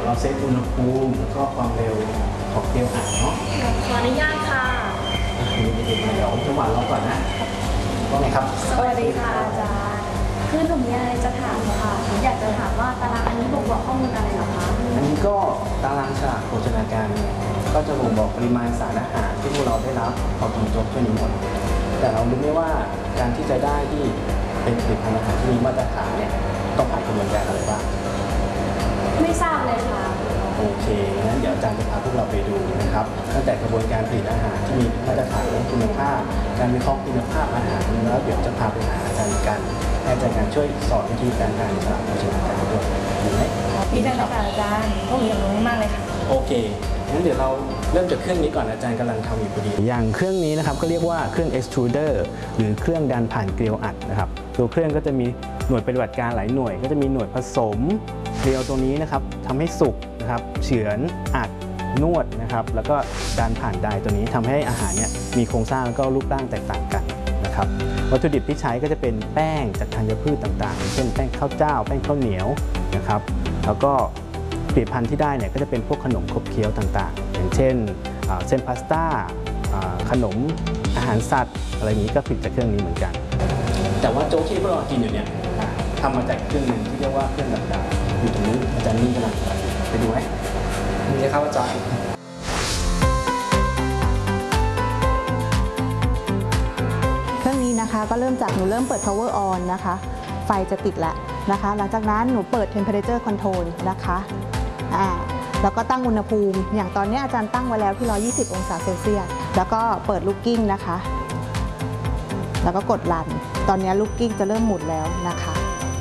เราเซตอุณหภูมิแล้วก็ความเร็วของเกลียวอัดเนาะขออนุญาตค่ะมีเด็กๆมาเดี๋ยวจังหวะเราก่อนนะว่าไงครับสวัสดีค่ะอาจารย์คือหนูมีอะไรจะถามค่ะหนูอยากจะถามว่าตารางอันนี้บ่งบอกข้อมูลอะไรเหรอคะอันนี้ก็ตารางฉลากโภชนาการก็จะบ่งบอกปริมาณสารอาหารที่พวกเราได้รับพอกินโจ๊กช่วยนี้หมดแต่เรารู้ไหมว่าการที่จะได้ที่เป็นผลิตภัณฑ์อาหารที่มีมาตรฐานเนี่ยต้องผ่านกระบวนการอะไรบ้างไม่ทราบเลยค่ะโอเคงั้นเดี๋ยวอาจารย์จะพาพวกเราไปดูนะครับตั้งแต่กระบวนการผลิตอาหารที่มีมาตรฐานและคุณภาพการวิเคราะห์คุณภาพอาหารแล้วเดี๋ยวจะพาไปหาอาจารย์กันให้อาจารย์กันช่วยสอนวิธีการทานฉลากโภชนาการด้วยดีไหมดีจังเลยค่ะอาจารย์พวกหนูอยากรู้มากเลยค่ะโอเคงั้นเดี๋ยวเราเริ่มจากเครื่องนี้ก่อนอาจารย์กำลังทำอยู่พอดีอย่างเครื่องนี้นะครับก็เรียกว่าเครื่อง extruder หรือเครื่องดันผ่านเกลียวอัดนะครับตัวเครื่องก็จะมีหน่วยปฏิบัติการหลายหน่วยก็จะมีหน่วยผสมเกลียวตัวนี้นะครับทำให้สุกนะครับเฉือนอัดนวดนะครับแล้วก็ดันผ่านไดตัวนี้ทำให้อาหารเนี่ยมีโครงสร้างแล้วก็รูปร่างแตกต่างกันนะครับวัตถุดิบที่ใช้ก็จะเป็นแป้งจากธัญพืชต่างๆเช่นแป้งข้าวเจ้าแป้งข้าวเหนียวนะครับแล้วก็ผลิตภัณฑ์ที่ได้เนี่ยก็จะเป็นพวกขนมขบเคี้ยวต่างๆอย่างเช่นเส้นพาสต้าขนมอาหารสัตว์อะไรนี้ก็ผลิตจากเครื่องนี้เหมือนกันแต่ว่าโจ๊กที่พวกเรากินอยู่เนี่ยทำมาจากเครื่องหนึ่งที่เรียกว่าเครื่องดับดาวอยู่ตรงนี้อาจารย์นิ่งกำลังไปดูไหมนี่นะครับอาจารย์เครื่องนี้นะคะก็เริ่มจากหนูเริ่มเปิด power on นะคะไฟจะติดแล้วนะคะหลังจากนั้นหนูเปิด temperature control นะคะแล้วก็ตั้งอุณหภูมิอย่างตอนนี้อาจารย์ตั้งไว้แล้วที่120องศาเซลเซียสแล้วก็เปิดลูกกิ้งนะคะแล้วก็กดรันตอนนี้ลูกกิ้งจะเริ่มหมุนแล้วนะคะ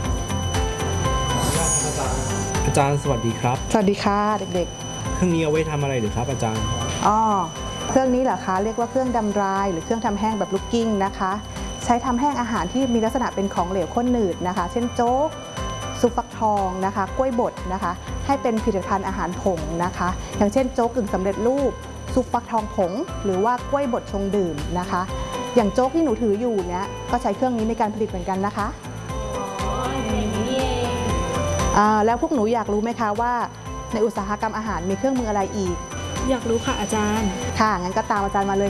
อาจารย์สวัสดีครับสวัสดีค่ะเด็กๆเครื่องนี้เอาไว้ทำอะไรหรือครับอาจารย์เครื่องนี้เหรอคะเรียกว่าเครื่องดำรายหรือเครื่องทำแห้งแบบลูกกิ้งนะคะใช้ทำแห้งอาหารที่มีลักษณะเป็นของเหลวข้นหนืดนะคะเช่นโจ๊กซุปฟักทองนะคะกล้วยบดนะคะให้เป็นผลิตภัณฑ์อาหารผงนะคะอย่างเช่นโจ๊กกึ่งสำเร็จรูปซุปฟักทองผงหรือว่ากล้วยบดชงดื่มนะคะอย่างโจ๊กที่หนูถืออยู่เนี้ยก็ใช้เครื่องนี้ในการผลิตเหมือนกันนะคะอย่างนี้เองแล้วพวกหนูอยากรู้ไหมคะว่าในอุตสาหกรรมอาหารมีเครื่องมืออะไรอีกอยากรู้ค่ะอาจารย์ค่ะงั้นก็ตามอาจารย์มาเลย